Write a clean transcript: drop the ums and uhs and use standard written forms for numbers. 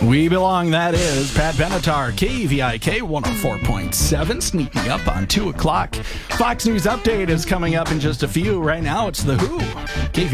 We Belong, that is Pat Benatar, KVIK 104.7, sneaking up on 2 o'clock. Fox News Update is coming up in just a few. Right now, it's The Who. KVIK.